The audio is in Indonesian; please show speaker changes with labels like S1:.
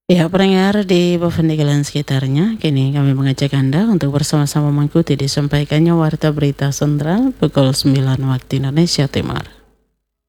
S1: Ya, pendengar di Pavendikalan sekitarnya, kini kami mengajak Anda untuk bersama-sama mengikuti disampaikannya Warta Berita Sentral pukul 9 waktu Indonesia Timur.